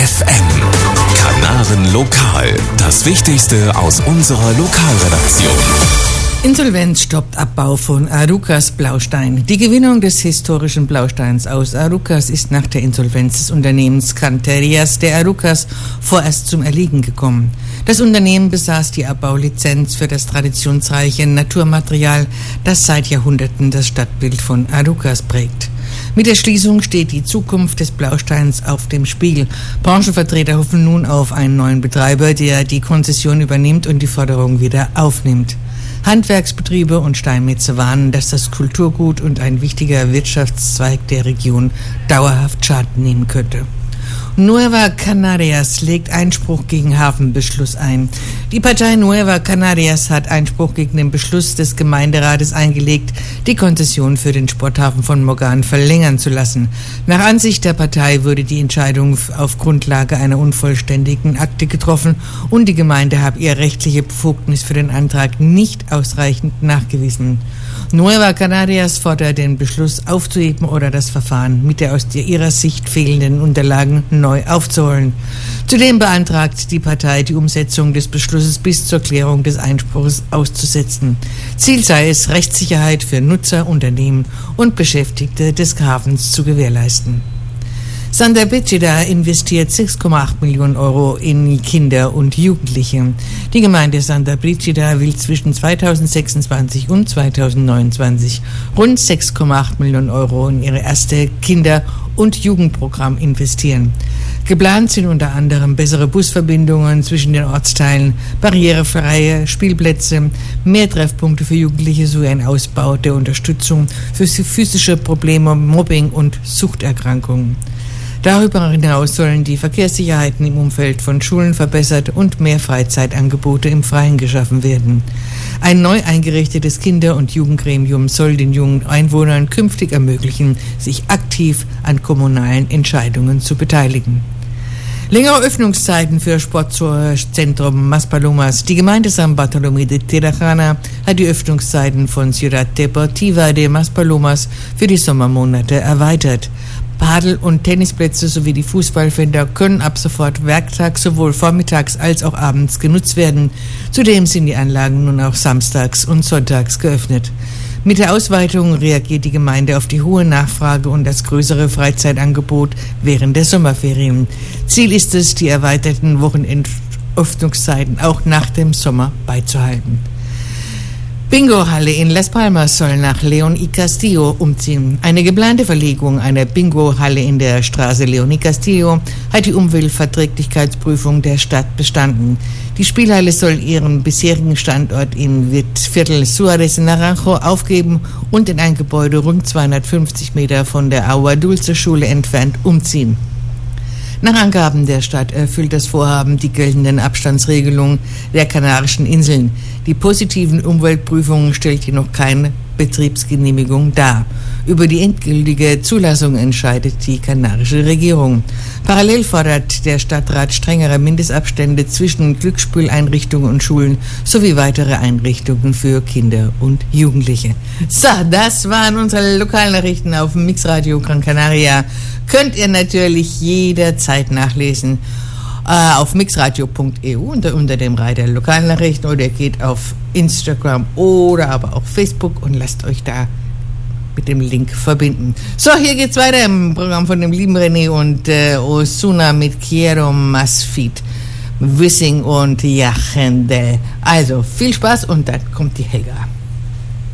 FM. Kanaren Lokal. Das Wichtigste aus unserer Lokalredaktion. Insolvenz stoppt Abbau von Arucas Blaustein. Die Gewinnung des historischen Blausteins aus Arucas ist nach der Insolvenz des Unternehmens Canterías de Arucas vorerst zum Erliegen gekommen. Das Unternehmen besaß die Abbaulizenz für das traditionsreiche Naturmaterial, das seit Jahrhunderten das Stadtbild von Arucas prägt. Mit der Schließung steht die Zukunft des Blausteins auf dem Spiel. Branchenvertreter hoffen nun auf einen neuen Betreiber, der die Konzession übernimmt und die Förderung wieder aufnimmt. Handwerksbetriebe und Steinmetze warnen, dass das Kulturgut und ein wichtiger Wirtschaftszweig der Region dauerhaft Schaden nehmen könnte. Nueva Canarias legt Einspruch gegen Hafenbeschluss ein. Die Partei Nueva Canarias hat Einspruch gegen den Beschluss des Gemeinderates eingelegt, die Konzession für den Sporthafen von Mogán verlängern zu lassen. Nach Ansicht der Partei wurde die Entscheidung auf Grundlage einer unvollständigen Akte getroffen und die Gemeinde habe ihre rechtliche Befugnis für den Antrag nicht ausreichend nachgewiesen. Nueva Canarias fordert, den Beschluss aufzuheben oder das Verfahren mit der aus ihrer Sicht fehlenden Unterlagen neu aufzuholen. Zudem beantragt die Partei, die Umsetzung des Beschlusses bis zur Klärung des Einspruchs auszusetzen. Ziel sei es, Rechtssicherheit für Nutzer, Unternehmen und Beschäftigte des Hafens zu gewährleisten. Santa Brígida investiert 6,8 Millionen Euro in Kinder und Jugendliche. Die Gemeinde Santa Brígida will zwischen 2026 und 2029 rund 6,8 Millionen Euro in ihre erste Kinder- und Jugendprogramm investieren. Geplant sind unter anderem bessere Busverbindungen zwischen den Ortsteilen, barrierefreie Spielplätze, mehr Treffpunkte für Jugendliche sowie ein Ausbau der Unterstützung für physische Probleme, Mobbing und Suchterkrankungen. Darüber hinaus sollen die Verkehrssicherheiten im Umfeld von Schulen verbessert und mehr Freizeitangebote im Freien geschaffen werden. Ein neu eingerichtetes Kinder- und Jugendgremium soll den jungen Einwohnern künftig ermöglichen, sich aktiv an kommunalen Entscheidungen zu beteiligen. Längere Öffnungszeiten für Sportzentrum Maspalomas. Die Gemeinde San Bartolomé de Tirajana hat die Öffnungszeiten von Ciudad Deportiva de Maspalomas für die Sommermonate erweitert. Padel- und Tennisplätze sowie die Fußballfelder können ab sofort werktags sowohl vormittags als auch abends genutzt werden. Zudem sind die Anlagen nun auch samstags und sonntags geöffnet. Mit der Ausweitung reagiert die Gemeinde auf die hohe Nachfrage und das größere Freizeitangebot während der Sommerferien. Ziel ist es, die erweiterten Wochenendöffnungszeiten auch nach dem Sommer beizuhalten. Bingo-Halle in Las Palmas soll nach León y Castillo umziehen. Eine geplante Verlegung einer Bingo-Halle in der Straße León y Castillo hat die Umweltverträglichkeitsprüfung der Stadt bestanden. Die Spielhalle soll ihren bisherigen Standort im Viertel Suárez Naranjo aufgeben und in ein Gebäude rund 250 Meter von der Agua Dulce Schule entfernt umziehen. Nach Angaben der Stadt erfüllt das Vorhaben die geltenden Abstandsregelungen der Kanarischen Inseln. Die positiven Umweltprüfungen stellt jedoch keine Betriebsgenehmigung dar. Über die endgültige Zulassung entscheidet die kanarische Regierung. Parallel fordert der Stadtrat strengere Mindestabstände zwischen Glücksspieleinrichtungen und Schulen sowie weitere Einrichtungen für Kinder und Jugendliche. So, das waren unsere Lokalnachrichten auf Mixradio Gran Canaria. Könnt ihr natürlich jederzeit nachlesen auf mixradio.eu unter dem Reiter Lokalnachrichten, oder ihr geht auf Instagram oder aber auch Facebook und lasst euch da mit dem Link verbinden. So, hier geht's weiter im Programm von dem lieben René und Ozuna mit Quiero Más Feet, Wissing und Jachende. Also viel Spaß und dann kommt die Helga.